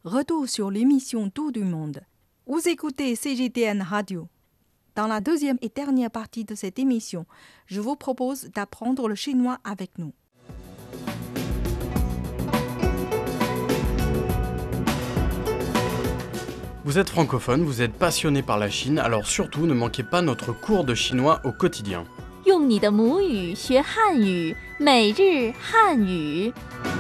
Retour sur l'émission Tour du monde. Vous écoutez CGTN Radio. Dans la deuxième et dernière partie de cette émission, je vous propose d'apprendre le chinois avec nous. Vous êtes francophone, vous êtes passionné par la Chine, alors surtout ne manquez pas notre cours de chinois au quotidien. 用你的母语学汉语，每日汉语。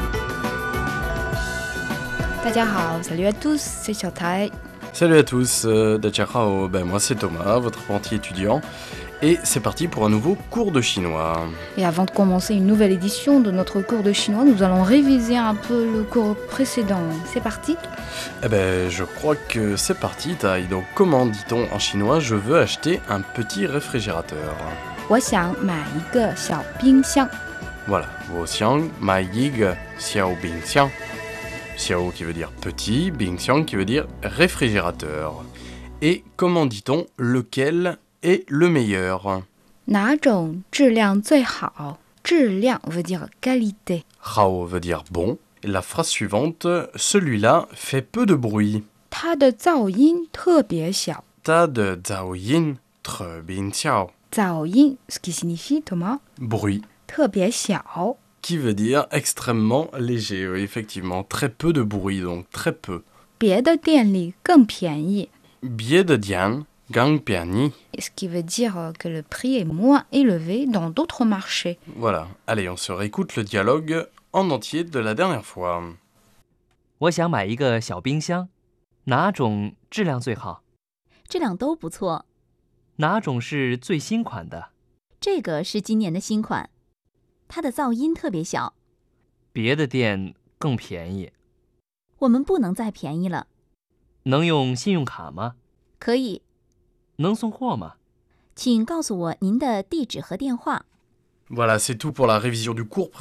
大家好 salut à tous, c'est Xiaotai. Salut à tous, Dachahao, moi c'est Thomas, votre apprenti étudiant, et c'est parti pour un nouveau cours de chinois. Et avant de commencer une nouvelle édition de notre cours de chinois, nous allons réviser un peu le cours précédent. C'est parti? Je crois que c'est parti, Tai. Donc comment dit-on en chinois je veux acheter un petit réfrigérateur? 我想买一个小冰箱。 Voilà, 我想买一个小冰箱. Xiao qui veut dire petit, Bingxiang qui veut dire réfrigérateur. Et comment dit-on lequel est le meilleur? 哪种质量最好？质量 veut dire qualité. Hao veut dire bon. Et la phrase suivante, celui-là fait peu de bruit. 它的噪音特别小。 Ta de zhao yin, tre bin xiao. 噪音 ce qui signifie Thomas Bruit. 特别小。 Qui veut dire extrêmement léger, oui, effectivement. Très peu de bruit, donc très peu. 别的店里更便宜。 Billet de Dian, gang piani. Ce qui veut dire que le prix est moins élevé dans d'autres marchés. Voilà. Allez, on se réécoute le dialogue en entier de la dernière fois. 我想买一个小冰箱，哪种质量最好？ 质量都不错， 哪种是最新款的？ 这个是今年的新款，它的噪音特别小。 别的店更便宜。 我们不能再便宜了。 能用信用卡吗？ 可以， 能送货吗？ 请告诉我您的地址和电话。 Voilà, c'est tout pour la révision du cours